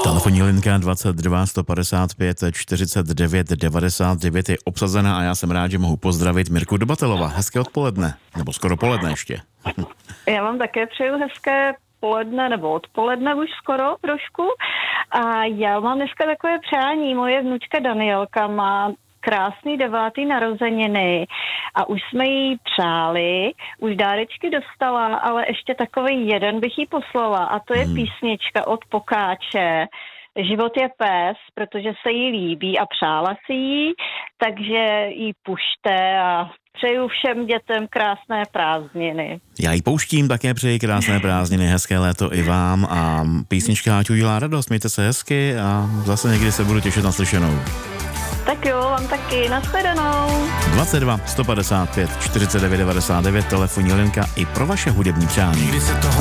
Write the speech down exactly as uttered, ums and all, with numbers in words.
Telefonní linka dvacet dva sto padesát pět čtyřicet devět devadesát devět je obsazena a já jsem rád, že mohu pozdravit Mirku Dobatelová. Hezké odpoledne, nebo skoro poledne ještě. Já vám také přeju hezké poledne nebo odpoledne už skoro trošku. A já mám dneska takové přání. Moje vnučka Danielka má krásný devátý narozeniny a už jsme jí přáli, už dárečky dostala, ale ještě takový jeden bych jí poslala a to je hmm. písnička od Pokáče Život je pes, protože se jí líbí a přála si jí, takže ji pušte a přeju všem dětem krásné prázdniny. Já ji pouštím, také přeji krásné prázdniny, hezké léto i vám a písnička ať udělá radost, mějte se hezky a zase někdy se budu těšit na slyšenou. Tak jo, vám taky, nashledanou. dvacet dva sto padesát pět čtyřicet devět devadesát devět, telefonní linka i pro vaše hudební přání.